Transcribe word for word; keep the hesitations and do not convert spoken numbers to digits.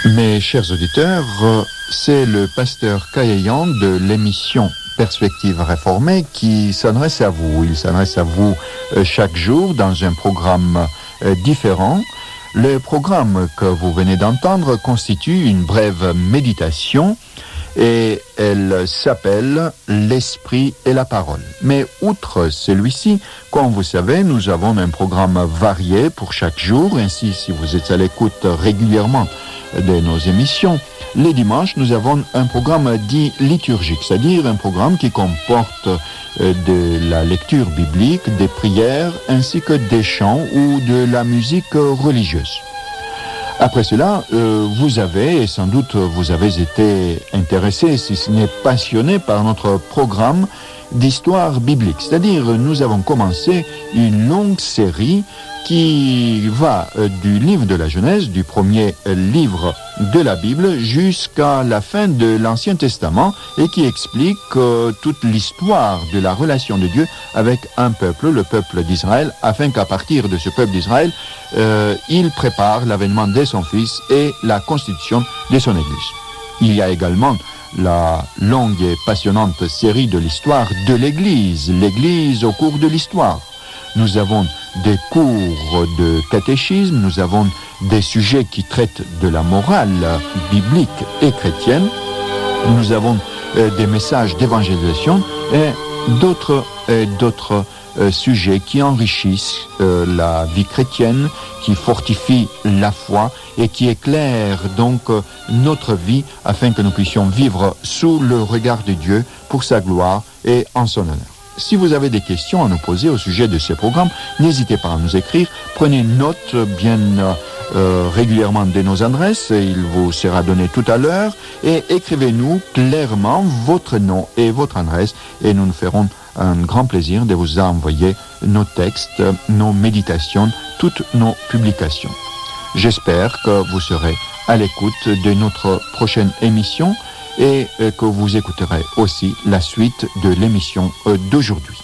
Mes chers auditeurs, c'est le pasteur Kayayan de l'émission Perspective réformée qui s'adresse à vous. Il s'adresse à vous chaque jour dans un programme différent. Le programme que vous venez d'entendre constitue une brève méditation et elle s'appelle « L'Esprit et la Parole ». Mais outre celui-ci, comme vous savez, nous avons un programme varié pour chaque jour. Ainsi, si vous êtes à l'écoute régulièrement de nos émissions, les dimanches, nous avons un programme dit liturgique, c'est-à-dire un programme qui comporte de la lecture biblique, des prières, ainsi que des chants ou de la musique religieuse. Après cela, euh, vous avez, et sans doute vous avez été intéressé, si ce n'est passionné par notre programme d'histoire biblique. C'est-à-dire, nous avons commencé une longue série qui va euh, du livre de la Genèse, du premier euh, livre de la Bible, jusqu'à la fin de l'Ancien Testament, et qui explique euh, toute l'histoire de la relation de Dieu avec un peuple, le peuple d'Israël, afin qu'à partir de ce peuple d'Israël, euh, il prépare l'avènement de son Fils et la constitution de son Église. Il y a également la longue et passionnante série de l'histoire de l'Église, l'Église au cours de l'histoire. Nous avons des cours de catéchisme, nous avons des sujets qui traitent de la morale biblique et chrétienne, nous avons euh, des messages d'évangélisation et d'autres, et d'autres euh, sujets qui enrichissent euh, la vie chrétienne, qui fortifient la foi et qui éclairent donc euh, notre vie afin que nous puissions vivre sous le regard de Dieu pour sa gloire et en son honneur. Si vous avez des questions à nous poser au sujet de ces programmes, n'hésitez pas à nous écrire. Prenez note bien euh, régulièrement de nos adresses, il vous sera donné tout à l'heure, et écrivez-nous clairement votre nom et votre adresse, et nous nous ferons un grand plaisir de vous envoyer nos textes, nos méditations, toutes nos publications. J'espère que vous serez à l'écoute de notre prochaine émission et que vous écouterez aussi la suite de l'émission d'aujourd'hui.